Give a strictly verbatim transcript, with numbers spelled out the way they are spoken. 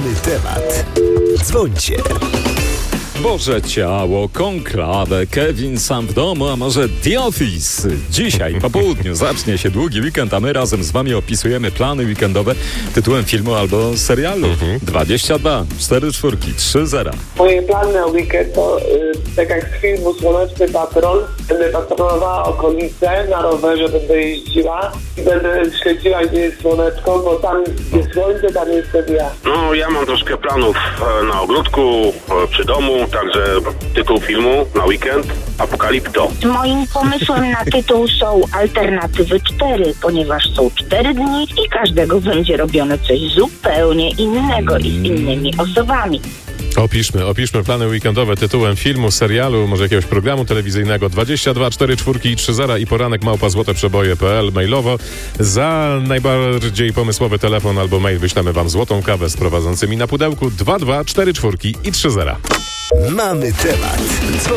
Mamy temat. Dzwońcie. Boże ciało, konklawę, Kevin sam w domu, a może The Office. Dzisiaj po południu zacznie się długi weekend, a my razem z wami opisujemy plany weekendowe tytułem filmu albo serialu. Mhm. dwadzieścia dwa, cztery czwórki, trzy zera. Moje plany na weekend to, y, tak jak z filmu Słoneczny Patrol, będę patrolowała okolice, na rowerze będę jeździła i będę śledziła, gdzie jest słoneczko, bo tam jest słońce, tam jestem ja. No, ja mam troszkę planów e, na ogródku, e, przy domu, także tytuł filmu na weekend Apokalipto. Moim pomysłem na tytuł są Alternatywy cztery, ponieważ są cztery dni i każdego będzie robione coś zupełnie innego i z innymi osobami. Opiszmy, opiszmy plany weekendowe tytułem filmu, serialu, może jakiegoś programu telewizyjnego. dwadzieścia dwa, cztery czwórki i trzy zera i poranek małpa złote przeboje kropka p l mailowo. Za najbardziej pomysłowy telefon albo mail wyślemy wam złotą kawę z prowadzącymi na pudełku. Dwa dwa, cztery czwórki i trzy zera. Mamy temat.